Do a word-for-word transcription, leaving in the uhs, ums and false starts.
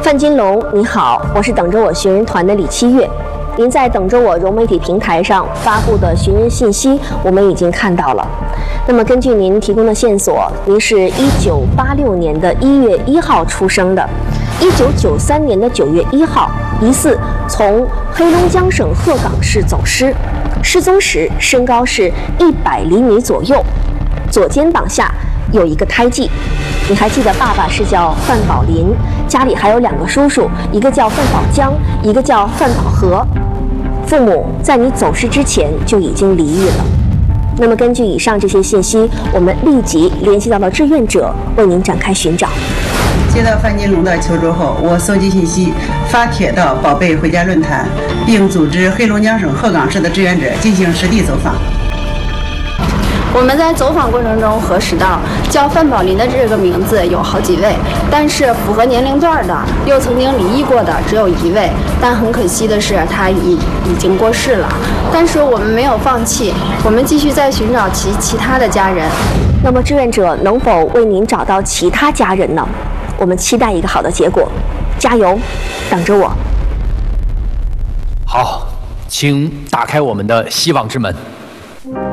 范金龙，你好，我是等着我寻人团的李七月。您在等着我融媒体平台上发布的寻人信息，我们已经看到了。那么根据您提供的线索，您是一九八六年的一月一号出生的，一九九三年的九月一号，疑似从黑龙江省鹤岗市走失，失踪时身高是一百厘米左右，左肩膀下有一个胎记。你还记得爸爸是叫范宝林，家里还有两个叔叔，一个叫范宝江，一个叫范宝和。父母在你走失之前就已经离异了。那么根据以上这些信息，我们立即联系到了志愿者，为您展开寻找。 接到范金龙的求助后，我搜集信息，发帖到宝贝回家论坛，并组织黑龙江省鹤岗市的志愿者进行实地走访。 我们在走访过程中核实到，叫范宝林的这个名字有好几位，但是符合年龄段的又曾经离异过的只有一位。但很可惜的是，他已已经过世了。但是我们没有放弃，我们继续在寻找其其他的家人。 那么志愿者能否为您找到其他家人呢？我们期待一个好的结果，加油，等着我。 好，请打开我们的希望之门。